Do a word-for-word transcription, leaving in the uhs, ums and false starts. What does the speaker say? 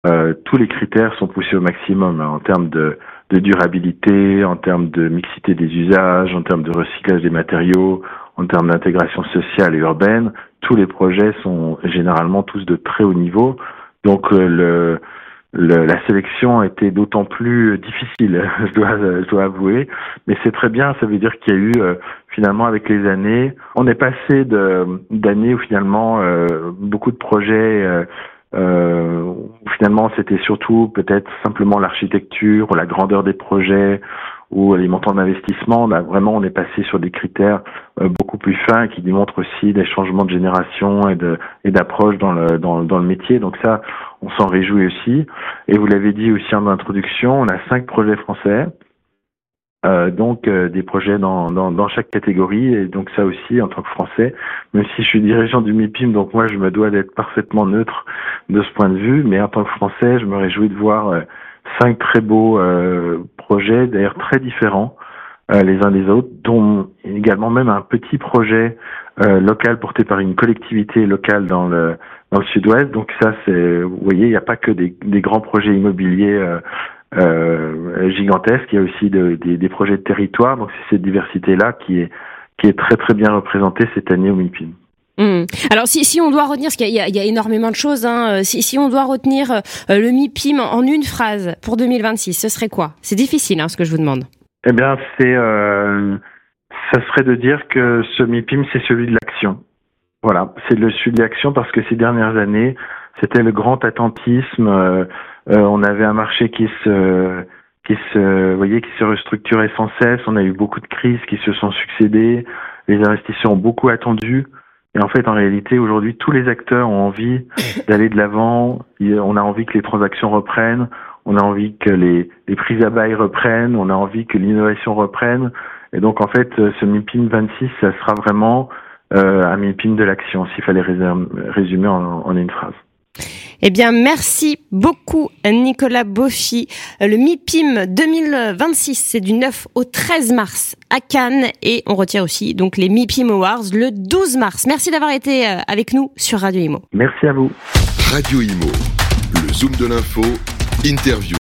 euh, tous les critères sont poussés au maximum hein, en termes de, de durabilité, en termes de mixité des usages, en termes de recyclage des matériaux, en termes d'intégration sociale et urbaine. Tous les projets sont généralement tous de très haut niveau. Donc euh, le, le, la sélection a été d'autant plus difficile, je dois, je dois avouer. Mais c'est très bien, ça veut dire qu'il y a eu euh, finalement avec les années, on est passé de, d'années où finalement euh, beaucoup de projets, euh, euh, où finalement c'était surtout peut-être simplement l'architecture ou la grandeur des projets ou les montants d'investissement. Là, vraiment, on est passé sur des critères euh, beaucoup plus fins qui démontrent aussi des changements de génération et de et d'approche dans le dans, dans le métier. Donc ça, on s'en réjouit aussi. Et vous l'avez dit aussi en introduction, on a cinq projets français, euh, donc euh, des projets dans, dans dans chaque catégorie. Et donc ça aussi, en tant que Français, même si je suis dirigeant du MIPIM, donc moi je me dois d'être parfaitement neutre de ce point de vue. Mais en tant que Français, je me réjouis de voir euh, cinq très beaux euh, projets, d'ailleurs très différents euh, les uns des autres, dont également même un petit projet euh, local porté par une collectivité locale dans le dans le sud-ouest. Donc ça, c'est, vous voyez, il n'y a pas que des, des grands projets immobiliers euh, euh, gigantesques, il y a aussi de, des, des projets de territoire. Donc c'est cette diversité-là qui est qui est très très bien représentée cette année au MIPIM. Mmh. Alors si si on doit retenir, parce qu'il y a, il y a énormément de choses, hein, si si on doit retenir euh, le MIPIM en une phrase pour deux mille vingt-six, ce serait quoi? C'est difficile, hein, ce que je vous demande. Eh bien, c'est euh, ça serait de dire que ce MIPIM, c'est celui de l'action. Voilà, c'est le celui de l'action parce que ces dernières années, c'était le grand attentisme. Euh, euh, on avait un marché qui se qui se, vous voyez, qui se restructurait sans cesse. On a eu beaucoup de crises qui se sont succédées. Les investisseurs ont beaucoup attendu. Et en fait, en réalité, aujourd'hui, tous les acteurs ont envie d'aller de l'avant. On a envie que les transactions reprennent. On a envie que les, les prises à bail reprennent. On a envie que l'innovation reprenne. Et donc, en fait, ce MIPIM vingt-six, ça sera vraiment euh, un MIPIM de l'action, s'il fallait résumer en, en une phrase. Eh bien, merci beaucoup, Nicolas Beaufy. Le MIPIM deux mille vingt-six, c'est du neuf au treize mars à Cannes et on retient aussi donc les MIPIM Awards le douze mars. Merci d'avoir été avec nous sur Radio Imo. Merci à vous. Radio Imo, le Zoom de l'info, interview